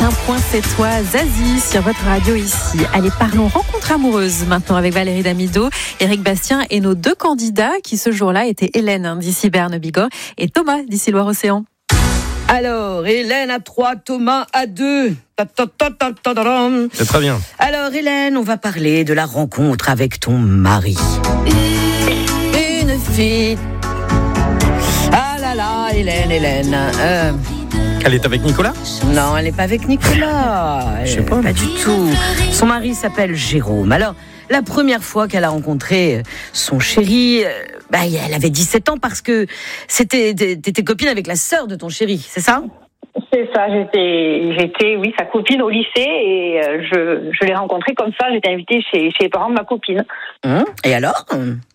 Un point, c'est toi, Zazie, sur votre radio ici. Allez, parlons rencontre amoureuse maintenant avec Valérie Damido, Éric Bastien et nos deux candidats qui ce jour-là étaient Hélène d'ici Berne-Bigorre et Thomas d'ici Loire-Océan. Alors, Hélène à 3, Thomas à 2. C'est très bien. Alors, Hélène, on va parler de la rencontre avec ton mari. Une fille. Ah là là, Hélène. Elle est avec Nicolas ? Non, elle n'est pas avec Nicolas. Je sais pas. Du tout. Son mari s'appelle Jérôme. Alors, la première fois qu'elle a rencontré son chéri, elle avait 17 ans parce que t'étais copine avec la sœur de ton chéri, c'est ça ? C'est ça, j'étais sa copine au lycée et je l'ai rencontrée comme ça, j'étais invitée chez les parents de ma copine. Et alors ?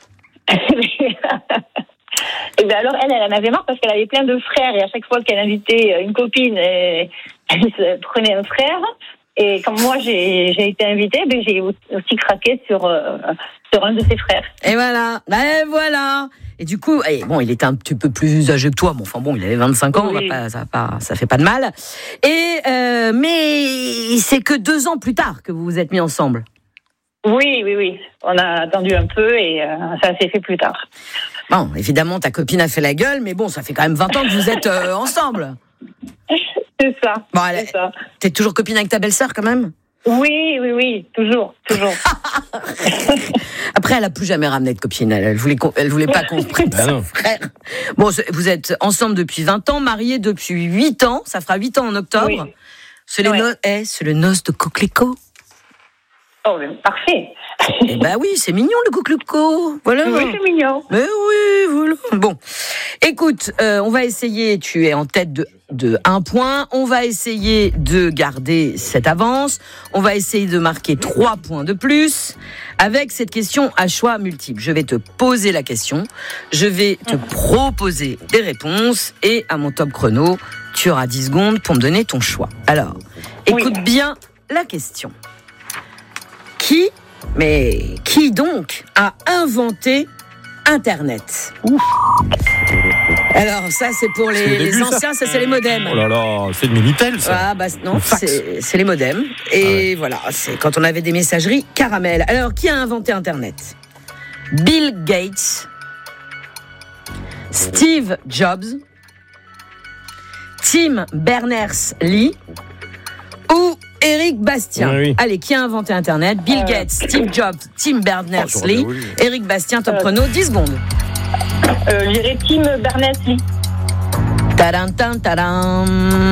Et bien alors, elle en avait marre parce qu'elle avait plein de frères et à chaque fois qu'elle invitait une copine, elle prenait un frère. Et comme moi j'ai été invitée, j'ai aussi craqué sur un de ses frères. Et voilà. Et du coup, il était un petit peu plus âgé que toi. Il avait 25 ans, oui. Ça fait pas de mal. Mais c'est que 2 ans plus tard que vous vous êtes mis ensemble. Oui. On a attendu un peu et ça s'est fait plus tard. Bon, évidemment, ta copine a fait la gueule, mais bon, ça fait quand même 20 ans que vous êtes ensemble. C'est ça. Bon, c'est ça. T'es toujours copine avec ta belle-sœur quand même ? Oui, toujours. Après, elle a plus jamais ramené de copine. Elle voulait pas qu'on prenne son frère. Bon, vous êtes ensemble depuis 20 ans, mariés depuis 8 ans. Ça fera 8 ans en octobre. Oui. C'est le noce de coquelicot. Oh, mais parfait. Eh ben oui, c'est mignon le coquelicot. Voilà. Oui, c'est mignon. Mais oui, voilà. Bon, écoute, on va essayer. Tu es en tête de 1 point. On va essayer de garder cette avance. On va essayer de marquer 3 points de plus avec cette question à choix multiple. Je vais te poser la question. Je vais te proposer des réponses et à mon top chrono, tu auras 10 secondes pour me donner ton choix. Alors, écoute bien la question. Qui donc a inventé Internet ? Alors ça c'est pour les anciens, ça c'est les modems. Oh là là, c'est le Minitel ça. Non, c'est les modems. Et voilà, c'est quand on avait des messageries caramel. Alors qui a inventé Internet ? Bill Gates, Steve Jobs, Tim Berners-Lee ou Éric Bastien. Oui. Allez, qui a inventé Internet ? Bill Gates, Steve Jobs, Tim Berners-Lee, Éric Bastien, top chrono, 10 secondes. Je dirais Tim Berners-Lee. Tadam.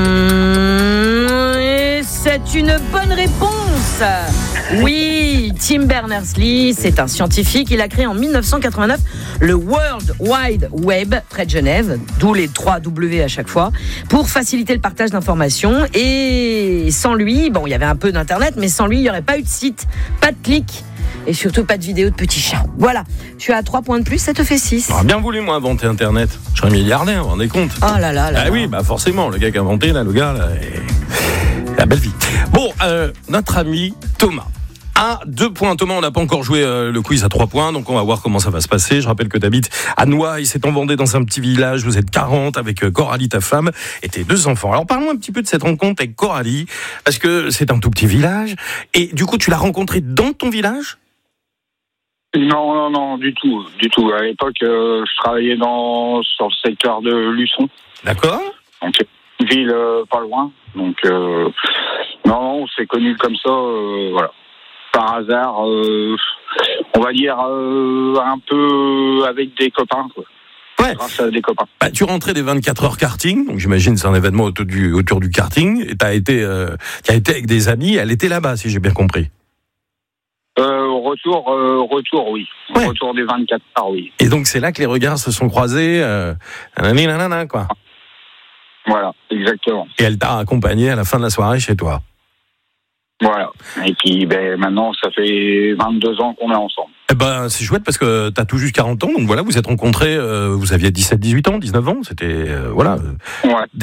Et c'est une bonne réponse. Oui, Tim Berners-Lee, c'est un scientifique. Il a créé en 1989 le World Wide Web près de Genève, d'où les 3 W à chaque fois, pour faciliter le partage d'informations. Et sans lui, il y avait un peu d'Internet, mais sans lui, il n'y aurait pas eu de site, pas de clics. Et surtout pas de vidéos de petits chats. Voilà, tu as 3 points de plus, ça te fait 6. J'aurais bien voulu, moi, inventer Internet. Je serais milliardaire, vous vous rendez compte ? Oh là là. Ah oui, forcément, le gars qui a inventé, le gars, la belle vie. Bon, notre ami Thomas. 2 points. Thomas, on n'a pas encore joué le quiz à 3 points, donc on va voir comment ça va se passer. Je rappelle que tu habites à Noailles, c'est en Vendée, dans un petit village. Vous êtes 40 avec Coralie, ta femme, et tes 2 enfants. Alors parlons un petit peu de cette rencontre avec Coralie, parce que c'est un tout petit village. Et du coup, tu l'as rencontrée dans ton village ? Non, du tout. À l'époque, je travaillais sur le secteur de Luçon. D'accord. Donc, une ville pas loin. Donc, non, on s'est connus comme ça, voilà. Par hasard, on va dire un peu avec des copains, quoi. Ouais. Grâce à des copains. Tu rentrais des 24 heures karting, donc j'imagine c'est un événement autour du karting, et tu as été avec des amis, elle était là-bas, si j'ai bien compris. Retour, oui. Ouais. Retour des 24 heures, oui. Et donc c'est là que les regards se sont croisés, quoi. Voilà, exactement. Et elle t'a accompagné à la fin de la soirée chez toi. Voilà. Et puis, maintenant, ça fait 22 ans qu'on est ensemble. C'est chouette parce que t'as tout juste 40 ans, donc voilà, vous êtes rencontrés, vous aviez 17, 18 ans, 19 ans, c'était, voilà. Ouais.